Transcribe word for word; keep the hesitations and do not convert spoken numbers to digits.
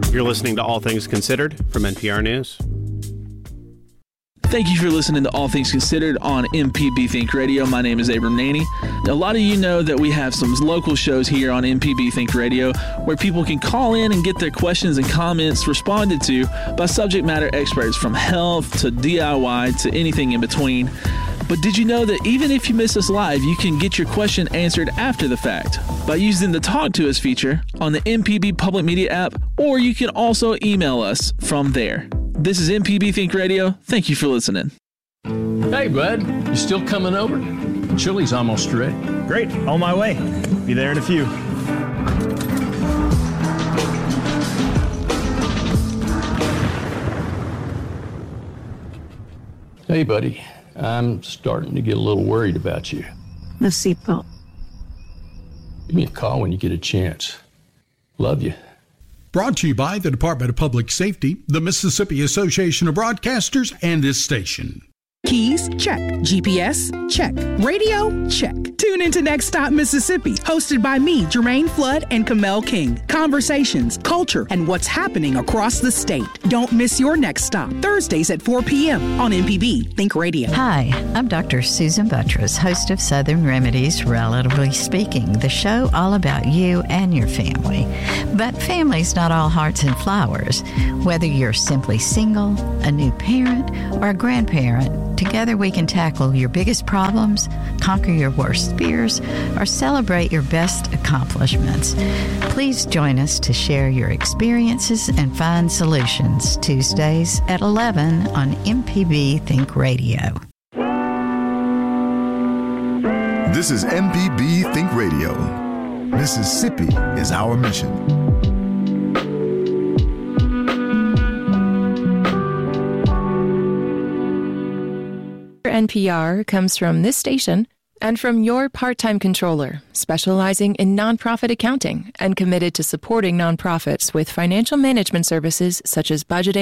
You're listening to All Things Considered from N P R News. Thank you for listening to All Things Considered on M P B Think Radio. My name is Abram Naney. A lot of you know that we have some local shows here on M P B Think Radio where people can call in and get their questions and comments responded to by subject matter experts from health to D I Y to anything in between. But did you know that even if you miss us live, you can get your question answered after the fact by using the Talk to Us feature on the M P B Public Media app, or you can also email us from there. This is M P B Think Radio. Thank you for listening. Hey, bud. You still coming over? Chili's almost ready. Great. On my way. Be there in a few. Hey, buddy. I'm starting to get a little worried about you. The seatbelt. Give me a call when you get a chance. Love you. Brought to you by the Department of Public Safety, the Mississippi Association of Broadcasters, and this station. Keys? Check. G P S? Check. Radio? Check. Tune into Next Stop Mississippi, hosted by me, Jermaine Flood and Kamel King. Conversations, culture, and what's happening across the state. Don't miss your next stop. Thursdays at four p.m. on M P B Think Radio. Hi, I'm Doctor Susan Buttress, host of Southern Remedies, Relatively Speaking, the show all about you and your family. But family's not all hearts and flowers. Whether you're simply single, a new parent, or a grandparent, together we can tackle your biggest problems, conquer your worst fears, or celebrate your best accomplishments. Please join us to share your experiences and find solutions. Tuesdays at eleven on M P B Think Radio. This is M P B Think Radio. Mississippi is our mission. N P R comes from this station and from your part-time controller, specializing in nonprofit accounting and committed to supporting nonprofits with financial management services such as budgeting,